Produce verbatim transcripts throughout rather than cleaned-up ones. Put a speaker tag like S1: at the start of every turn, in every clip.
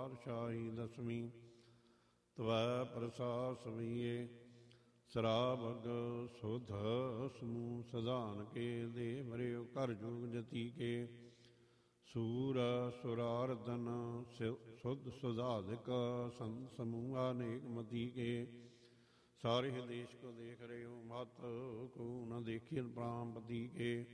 S1: ਪਾਤਸ਼ਾਹੀ ਦਸਵੀਂ। ਤਵੈ ਪ੍ਰਸਾਦ ਸਵਈਏ ਸਰਾਬਗ ਸੁਧ ਸਮੂਹ ਸਧਾਨ ਕੇ। ਦੇ ਮਰਿਓ ਕਰ ਜੁਗ ਜਤੀ ਕੇ। ਸੂਰ ਸੁਰਾਰਦਨ ਸੁਧ ਸੁਧਾਧਿਕ ਸੰਤ ਸਮੂਹ ਅਨੇਕ ਮਤੀ ਕੇ। ਸਾਰੇ ਦੇਸ਼ ਕੋ ਦੇਖ ਰਹੇ ਹੋ ਮਤ ਕੋ ਨ ਦੇਖੀ ਪ੍ਰਾਮਪਤੀ ਕੇ।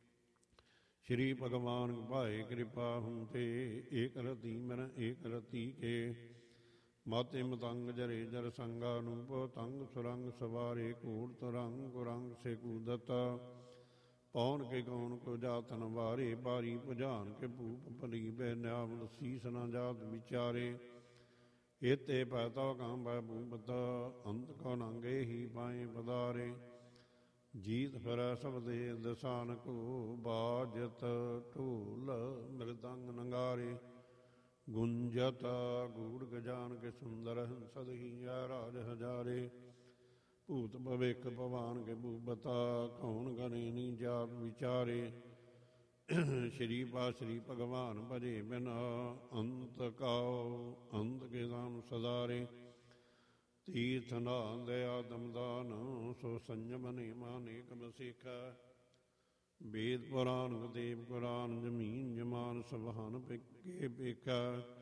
S1: ਸ਼੍ਰੀ ਭਗਵਾਨ ਭਾਏ ਕਿਰਪਾ ਹੂੰ ਤੇ ਏਕ ਰਤੀ ਮਨ ਏਕ ਰਤੀ ਕੇ। ਮਾਤੇ ਮਤੰਗ ਜਰੇ ਜਰ ਸੰਗਾ ਅਨੂਪ ਤੰਗ ਸੁਰੰਗ ਸਵਾਰੇ। ਘੂੜ ਤਰੰਗ ਕੁਰੰਗ ਸੇ ਕੂਦਤ ਪੌਣ ਕੇ ਕੌਣ ਕੋ ਜਾਤਨ ਵਾਰੇ। ਬਾਰੀ ਭੁਜਾਨ ਕੇ ਭੂਪ ਭਲੀ ਬੈ ਨਿਆਵਲ ਸੀਸ ਨ ਜਾਤ ਵਿਚਾਰੇ। ਏਤੇ ਪੈਤਾ ਕਾਮ ਬੈ ਭੂਪਤ ਅੰਤ ਕੋ ਨੰਗੇ ਹੀ ਪਾਏ ਪਦਾਰੇ। ਜੀਤ ਫਿਰੈ ਸਭ ਦੇ ਦਸਾਨ ਕੋ ਬਾਜਤ ਢੋਲ ਮ੍ਰਿਦੰਗ ਨਗਾਰੇ। ਗੁੰਜਤ ਗੂੜ ਗਜਾਨ ਕੇ ਸੁੰਦਰ ਹੰਸਦ ਹੀ ਰਾਜ ਹਜ਼ਾਰੇ। ਭੂਤ ਭਵਿਖ ਭਵਾਨ ਕੇ ਭੂਪਤਾ ਕੌਣ ਗਣੇ ਨੀ ਜਾਤ ਵਿਚਾਰੇ। ਸ਼੍ਰੀ ਪਾ ਸ਼੍ਰੀ ਭਗਵਾਨ ਭਜੇ ਬਿਨਾ ਅੰਤ ਕਾਉ ਅੰਤ ਕੇ ਦਾਨ ਸਦਾਰੇ। ਤੀਰਥ ਨਾਮ ਦਇਆ ਦਮਦਾਨ ਸੋ ਸੰਜਮ ਨੇਮਾ ਅਨੇਕ ਬਸੇਖਾ। ਵੇਦ ਪੁਰਾਨ ਗੁਰਦੇਵ ਕੁਰਾਨ ਜਮੀਨ ਜਮਾਨ ਸਭਾਨ ਕੇ ਪੇਖਾ।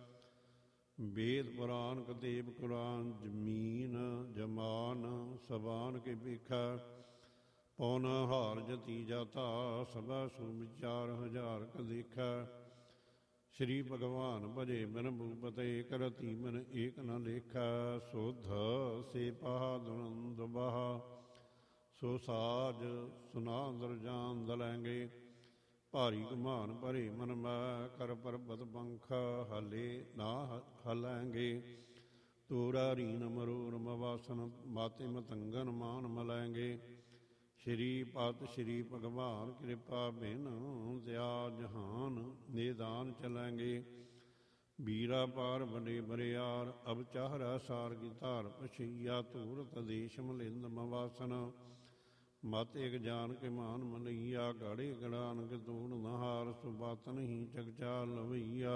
S1: ਵੇਦ ਪੁਰਾਨ ਗੁਰਦੇਵ ਕੁਰਾਨ ਜਮੀਨ ਜਮਾਨ ਸਬਾਨ ਕੇ ਪੇਖਾ। ਪੌਨ ਹਾਰ ਜਤੀ ਜਾਤਾ ਸਭਾ ਸੁ ਵਿਚਾਰ ਹਜ਼ਾਰ ਕ ਦੇਖਾ। ਸ਼੍ਰੀ ਭਗਵਾਨ ਭਜੇ ਬਿਨ ਭੂਪਤ ਏਕ ਰਤੀ ਮਨ ਏਕ ਨ ਲੇਖਾ। ਸੁਧ ਸੇ ਪਹਾ ਦੁਰੰਦ ਬਹਾ ਸੋ ਸਾਜ ਸੁਨਾਦਰ ਜਾਨ ਦਲੈਂਗੇ। ਭਾਰੀ ਗੁਮਾਨ ਭਰੇ ਮਨ ਮੈਂ ਕਰ ਪਰਬਤ ਪੰਖ ਹਲੇ ਨਾ ਹਲੈਂਗੇ। ਤੋਰਾ ਰੀਨ ਮਰੋਰ ਮਵਾਸਨ ਮਾਤੇ ਮਤੰਗਨ ਮਾਨ ਮਲੈਂਗੇ। ਸ਼੍ਰੀ ਪਤ ਸ਼੍ਰੀ ਭਗਵਾਨ ਕਿਰਪਾ ਬਿਨ ਦਿਆ ਜਹਾਨ ਨਿਦਾਨ ਚਲੈਂਗੇ। ਵੀਰਾ ਪਾਰ ਬਨੇ ਬਰਿਆਰ ਅਬ ਚਾਹਰਾ ਸਾਰ ਕੀ ਧਾਰ ਪਛਈਆ। ਧੂਰਤ ਦੇਸ਼ ਮਲਿੰਦ ਮਵਾਸਨ ਮਤ ਇਕ ਜਾਨ ਕੇ ਮਾਨ ਮਨਈਆ। ਗਾੜੇ ਗੜਾਨ ਕੇ ਦੂਣ ਨਹਾਰ ਸੁਬਾਤਨ ਹੀ ਚਗਚਾ ਲਵਈਆ।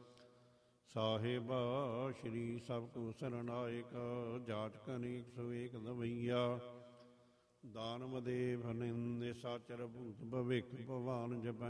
S1: ਸਾਹਿਬਾ ਸ਼੍ਰੀ ਸਭ ਕੋ ਸਰਨਾਇਕ ਜਾਚਕ ਅਨੇਕ ਸੋ ਏਕ ਦਵਈਆ। ਦਾਨਵ ਦੇਵ ਨਿੰਦ ਸਾਚਰ ਭੂਤ ਭਵਿਖ ਭਵਾਨ ਜਪੈ।